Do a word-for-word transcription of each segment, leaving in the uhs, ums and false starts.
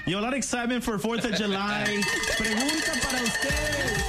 Yo, a lot of excitement for fourth of July. Pregunta para ustedes.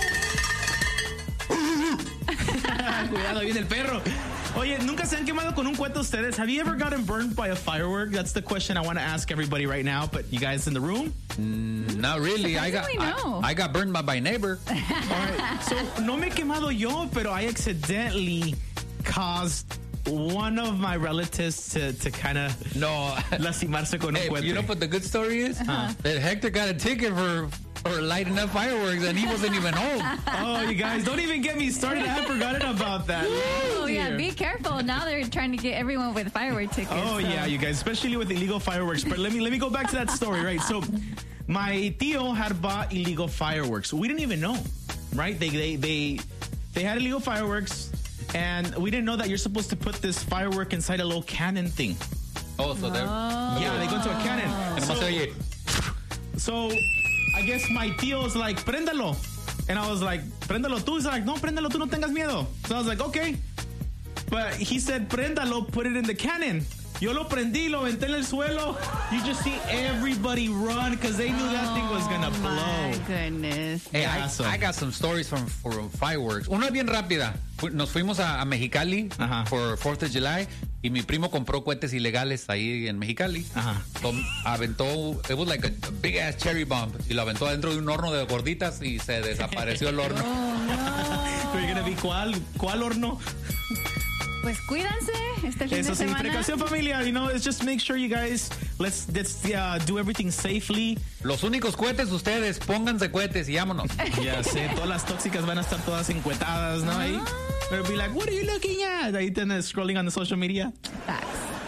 Cuidado, viene el perro. Oye, ¿nunca se han quemado con un cohete ustedes? Have you ever gotten burned by a firework? That's the question I want to ask everybody right now. But you guys in the room? Mm, not really. I got no. I, I got burned by my neighbor. All right. So, no me he quemado yo, pero I accidentally caused one of my relatives to, to kind of no lastimarse con un hey, cohete. You know what the good story is? Uh-huh. That Hector got a ticket for for lighting up fireworks and he wasn't even home. Oh, you guys, don't even get me started. I had forgotten about that. Oh, yeah, be careful. Now they're trying to get everyone with firework tickets. Oh, so. yeah, you guys, especially with illegal fireworks. But let me let me go back to that story, right? So, my tío had bought illegal fireworks. We didn't even know, right? They they they they had illegal fireworks, and we didn't know that you're supposed to put this firework inside a little cannon thing. Oh, so they're... Oh. Yeah, they go into a cannon. So, so I guess my tío was like, préndalo. And I was like, préndalo tú. He's like, no, préndalo tú, no tengas miedo. So I was like, okay. But he said, préndalo, put it in the cannon. Yo lo prendí, lo aventé en el suelo. You just see everybody run because they knew that thing was going to blow. My goodness. Hey, Yeah, I, so- I got some stories from, from fireworks. Una bien rápida. Fu- Nos fuimos a, a Mexicali Ajá. for fourth of July y mi primo compró cohetes ilegales ahí en Mexicali. Ajá. So, aventó, it was like a, a big ass cherry bomb y lo aventó adentro de un horno de gorditas y se desapareció el horno. Oh, Pero you're gonna be, ¿cuál, ¿cuál horno? pues cuídense este fin Eso de sí, semana. precaución familiar. You know, it's just make sure you guys, let's, let's uh, do everything safely. Los únicos cohetes ustedes, pónganse cohetes y vámonos. Ya sé, todas las tóxicas van a estar todas encuetadas, ¿no? Ahí. Pero be like, what are you looking at? Ahí tenés scrolling on the social media. Ah.